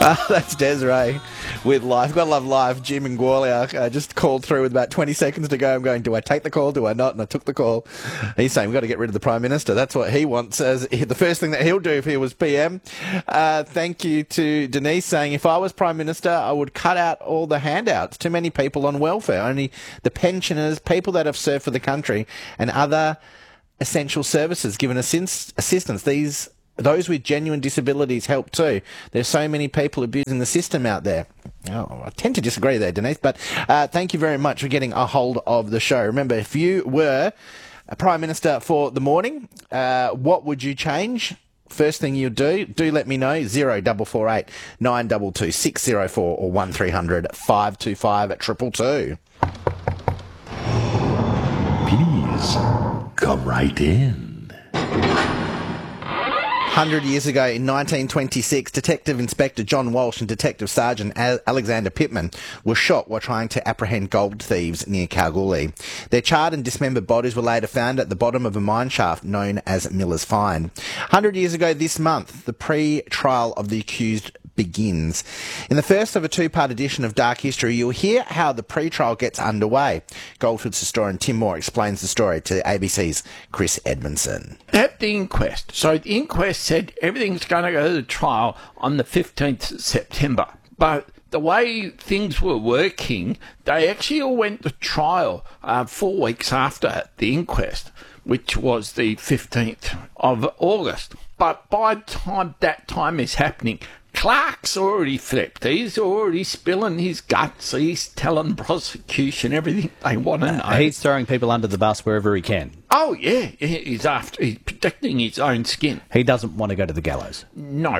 That's Desiree with Life. Gotta love Life. Jim and Gwalia just called through with about 20 seconds to go. I'm going, do I take the call? Do I not? And I took the call. He's saying we've got to get rid of the Prime Minister. That's what he wants as the first thing that he'll do if he was PM. Thank you to Denise saying, if I was Prime Minister, I would cut out all the handouts. Too many people on welfare. Only the pensioners, people that have served for the country and other essential services given assistance. Those with genuine disabilities help too. There's so many people abusing the system out there. Oh, I tend to disagree there, Denise, but thank you very much for getting a hold of the show. Remember, if you were a Prime Minister for the morning, what would you change? First thing you do let me know. 0448 922 604 or 1300 525 222. Please come right in. 100 years ago in 1926, Detective Inspector John Walsh and Detective Sergeant Alexander Pittman were shot while trying to apprehend gold thieves near Kalgoorlie. Their charred and dismembered bodies were later found at the bottom of a mine shaft known as Miller's Find. 100 years ago this month, the pre-trial of the accused begins. In the first of a two-part edition of Dark History, you'll hear how the pre-trial gets underway. Goldfields historian Tim Moore explains the story to ABC's Chris Edmondson. At the inquest. So the inquest said everything's going to go to the trial on the 15th of September. But the way things were working, they actually all went to trial 4 weeks after the inquest, which was the 15th of August. But by the time that time is happening, Clark's already flipped. He's already spilling his guts. He's telling prosecution everything they want to know. He's throwing people under the bus wherever he can. Oh, yeah. He's protecting his own skin. He doesn't want to go to the gallows. No.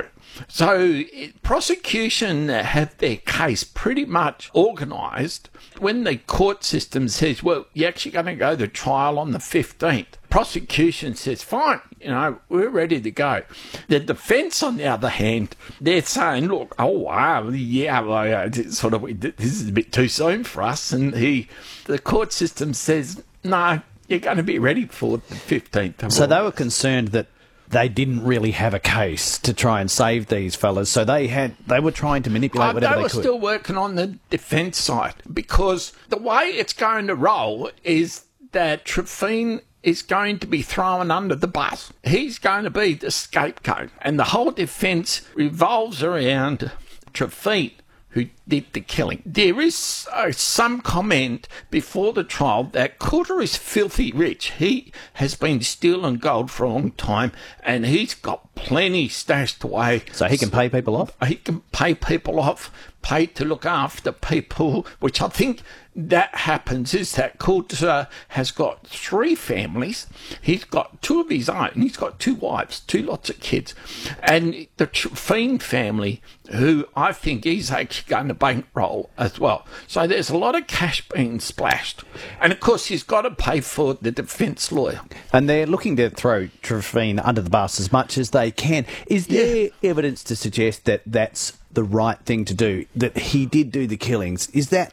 So prosecution have their case pretty much organised. When the court system says, well, you're actually going to go to trial on the 15th, prosecution says, fine, we're ready to go. The defence, on the other hand, they're saying, look, oh, wow, yeah, this is a bit too soon for us. And the court system says, no, you're going to be ready for the 15th. So they were concerned that they didn't really have a case to try and save these fellas, so they were trying to manipulate whatever they could. They were still working on the defence side, because the way it's going to roll is that Trevine is going to be thrown under the bus. He's going to be the scapegoat, and the whole defence revolves around Trevine, who did the killing. There is some comment before the trial that Coulter is filthy rich. He has been stealing gold for a long time, and he's got plenty stashed away. So he can pay people off? He can pay people off, pay to look after people, which I think that happens is that Coulter has got 3 families. He's got 2 of his own. He's got 2 wives, 2 lots of kids. And the Trevine family, who I think he's actually going to bankroll as well. So there's a lot of cash being splashed. And, of course, he's got to pay for the defence lawyer. And they're looking to throw Trevine under the bus as much as they can. Is there evidence to suggest that that's the right thing to do, that he did do the killings? Is that...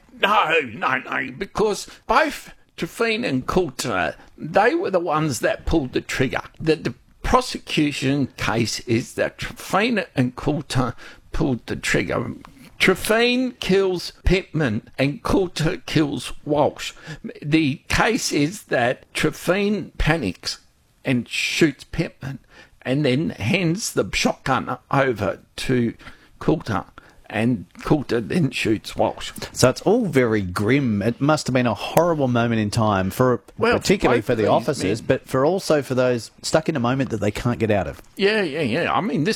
No, because both Trevine and Coulter, they were the ones that pulled the trigger. The prosecution case is that Trevine and Coulter pulled the trigger. Trevine kills Pittman and Coulter kills Walsh. The case is that Trevine panics and shoots Pittman and then hands the shotgun over to Coulter. And Coulter then shoots Walsh. So it's all very grim. It must have been a horrible moment in time, particularly for the officers, but also for those stuck in a moment that they can't get out of. Yeah. I mean,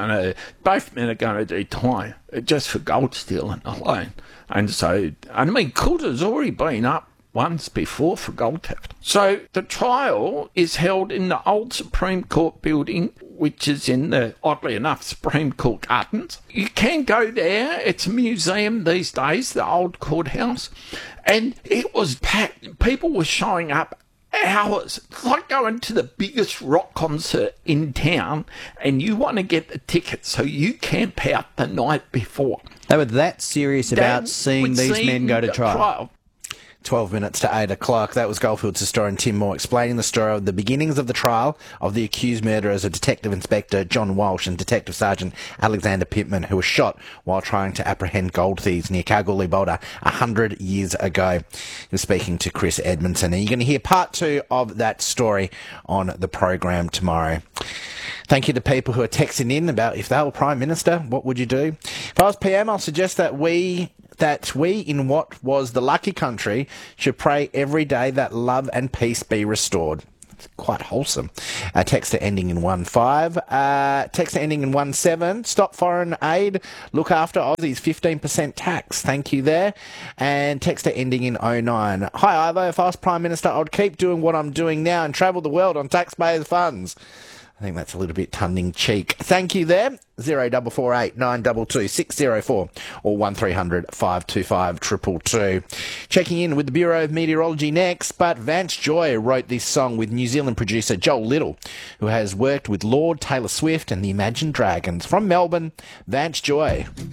both men are going to do time just for gold stealing alone. And so, Coulter's already been up once before for gold theft. So the trial is held in the old Supreme Court building, which is in the, oddly enough, Supreme Court Gardens. You can go there. It's a museum these days, the old courthouse. And it was packed. People were showing up hours. It's like going to the biggest rock concert in town and you want to get the ticket so you camp out the night before. They were that serious about seeing these men go to trial. 12 minutes to 8 o'clock. That was Goldfield's historian Tim Moore explaining the story of the beginnings of the trial of the accused murderers of Detective Inspector John Walsh and Detective Sergeant Alexander Pittman, who were shot while trying to apprehend gold thieves near Kalgoorlie Boulder 100 years ago. He was speaking to Chris Edmondson, and you're going to hear part 2 of that story on the program tomorrow. Thank you to people who are texting in about if they were Prime Minister, what would you do? If I was PM, I'll suggest that we in what was the lucky country should pray every day that love and peace be restored. It's quite wholesome. Texter ending in 15. Texter ending in 17. Stop foreign aid. Look after Aussies. 15% tax. Thank you there. And texter ending in 09. Hi, Ivo. If I was Prime Minister, I'd keep doing what I'm doing now and travel the world on taxpayers' funds. I think that's a little bit tongue-in-cheek. Thank you there. 0448 922 604 or 1300 525 222. Checking in with the Bureau of Meteorology next, but Vance Joy wrote this song with New Zealand producer Joel Little, who has worked with Lord, Taylor Swift and the Imagine Dragons. From Melbourne, Vance Joy.